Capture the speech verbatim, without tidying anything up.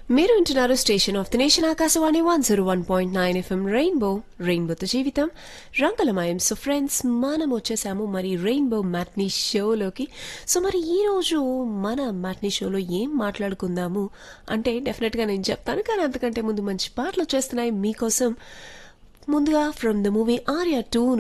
మీరు వింటున్నారు station of the nation Akashvani one zero one point nine FM rainbow రెయిన్బోతో జీవితం రంగలమయం. సో ఫ్రెండ్స్, మనం వచ్చేసాము మరి రెయిన్బో మ్యాట్నీ షోలోకి. సో మరి ఈరోజు మన మ్యాట్నీ షోలో ఏం మాట్లాడుకుందాము అంటే డెఫినెట్గా నేను చెప్తాను, కానీ అంతకంటే ముందు మంచి పాటలు వచ్చేస్తున్నాయి మీకోసం. ముందుగా from the movie Arya two